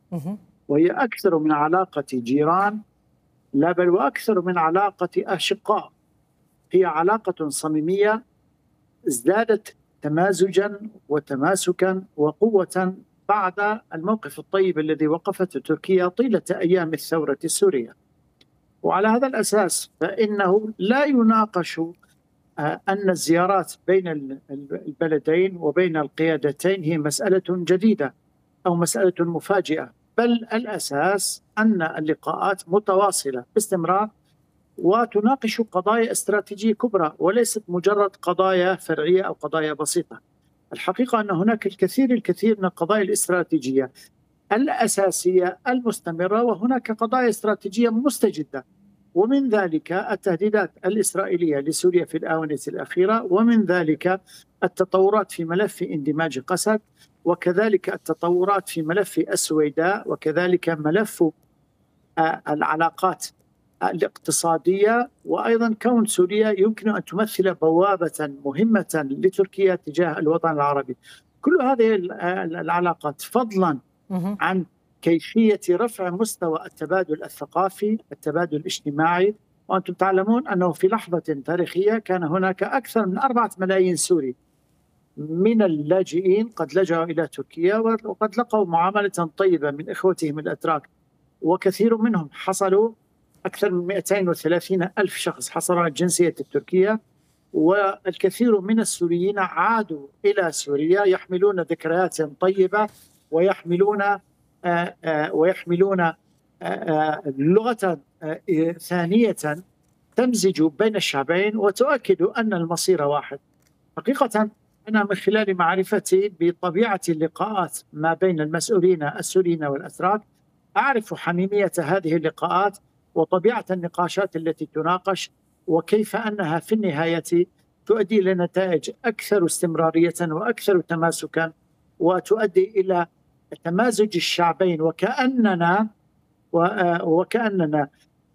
مهم. وهي أكثر من علاقة جيران، لا بل وأكثر من علاقة أشقاء. هي علاقة صميمية ازدادت تمازجا وتماسكا وقوة بعد الموقف الطيب الذي وقفته تركيا طيلة أيام الثورة السورية. وعلى هذا الأساس فإنه لا يناقش أن الزيارات بين البلدين وبين القيادتين هي مسألة جديدة أو مسألة مفاجئة، بل الأساس أن اللقاءات متواصلة باستمرار وتناقش قضايا استراتيجية كبرى وليست مجرد قضايا فرعية أو قضايا بسيطة. الحقيقة أن هناك الكثير من القضايا الاستراتيجية الأساسية المستمرة، وهناك قضايا استراتيجية مستجدة، ومن ذلك التهديدات الإسرائيلية لسوريا في الآونة الأخيرة، ومن ذلك التطورات في ملف اندماج قسد، وكذلك التطورات في ملف السويداء، وكذلك ملف العلاقات الاقتصادية، وأيضا كون سوريا يمكن أن تمثل بوابة مهمة لتركيا تجاه الوطن العربي. كل هذه العلاقات فضلا عن كيفية رفع مستوى التبادل الثقافي، التبادل الاجتماعي. وأنتم تعلمون أنه في لحظة تاريخية كان هناك أكثر من 4 ملايين سوري من اللاجئين قد لجأوا إلى تركيا، وقد لقوا معاملة طيبة من إخوتهم الأتراك، وكثير منهم حصلوا، أكثر من 230 ألف شخص حصلوا على الجنسية التركية، والكثير من السوريين عادوا إلى سوريا يحملون ذكريات طيبة ويحملون لغة ثانية تمزج بين الشعبين وتؤكد أن المصير واحد. حقيقة أنا من خلال معرفتي بطبيعة اللقاءات ما بين المسؤولين السوريين والأتراك أعرف حميمية هذه اللقاءات وطبيعة النقاشات التي تناقش، وكيف أنها في النهاية تؤدي إلى نتائج أكثر استمرارية وأكثر تماسكا، وتؤدي إلى تمازج الشعبين وكأننا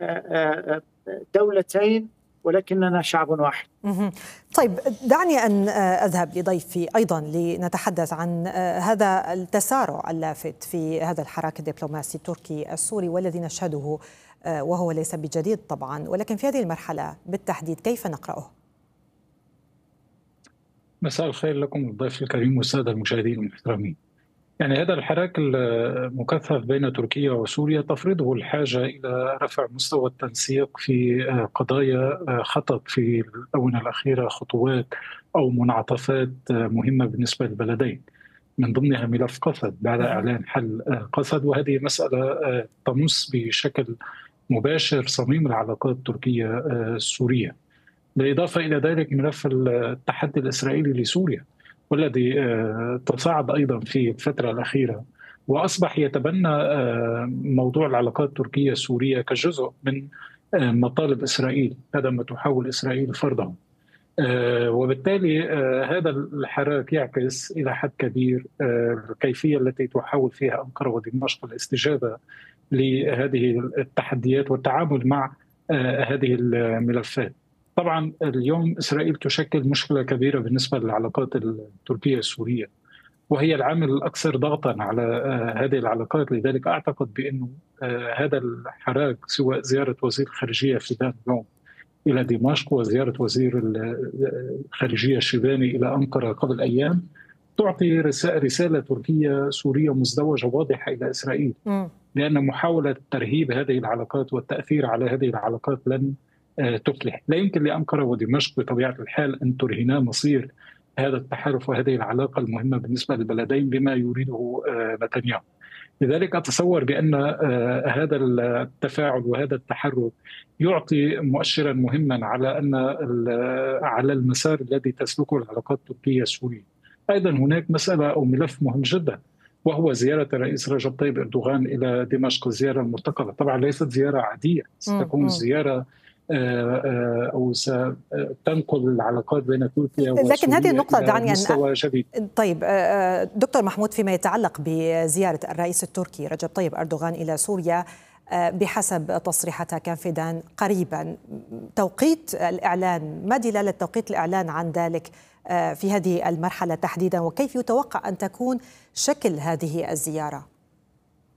دولتين ولكننا شعب واحد. طيب، دعني أن أذهب لضيفي أيضا لنتحدث عن هذا التسارع اللافت في هذا الحراك الدبلوماسي التركي السوري والذي نشهده، وهو ليس بجديد طبعا، ولكن في هذه المرحلة بالتحديد كيف نقرأه؟ مساء الخير لكم الضيف الكريم والسادة المشاهدين المحترمين. يعني هذا الحراك المكثف بين تركيا وسوريا تفرضه الحاجة إلى رفع مستوى التنسيق في قضايا خطت في الآونة الأخيرة خطوات أو منعطفات مهمة بالنسبة للبلدين، من ضمنها ملف قسد بعد إعلان حل قسد، وهذه مسألة تمس بشكل مباشر صميم العلاقات التركية السورية. بالإضافة إلى ذلك ملف التحدي الإسرائيلي لسوريا، والذي تصاعد أيضا في الفترة الأخيرة وأصبح يتبنى موضوع العلاقات التركية السورية كجزء من مطالب إسرائيل، هذا ما تحاول إسرائيل فرضه. وبالتالي هذا الحراك يعكس إلى حد كبير الكيفية التي تحاول فيها أنقرة ودمشق الاستجابة لهذه التحديات والتعامل مع هذه الملفات. طبعا اليوم إسرائيل تشكل مشكلة كبيرة بالنسبة للعلاقات التركية السورية، وهي العامل الأكثر ضغطا على هذه العلاقات. لذلك أعتقد بأنه هذا الحراك، سواء زيارة وزير الخارجية فيدان اليوم إلى دمشق وزيارة وزير الخارجية الشيباني إلى أنقرة قبل أيام، تعطي رسالة تركية سورية مزدوجة واضحة إلى إسرائيل، لأن محاولة ترهيب هذه العلاقات والتأثير على هذه العلاقات لن تفلح. لا يمكن لأنقرة ودمشق بطبيعة الحال أن ترهنا مصير هذا التحالف وهذه العلاقة المهمة بالنسبة للبلدين بما يريده نتنياهو. لذلك أتصور بأن هذا التفاعل وهذا التحرك يعطي مؤشرا مهما على المسار الذي تسلكه العلاقات التركية السورية. أيضا هناك مسألة أو ملف مهم جدا، وهو زيارة الرئيس رجب طيب أردوغان إلى دمشق، الزيارة المرتقبة. طبعا ليست زيارة عادية، ستكون زيارة أو ستنقل العلاقات بين تركيا وسوريا، لكن هذه النقطة دعني مستوى جديد. طيب دكتور محمود، فيما يتعلق بزيارة الرئيس التركي رجب طيب أردوغان إلى سوريا، بحسب تصريحات كان فيدان قريبا، توقيت الإعلان، ما دلالة توقيت الإعلان عن ذلك في هذه المرحلة تحديدا، وكيف يتوقع أن تكون شكل هذه الزيارة؟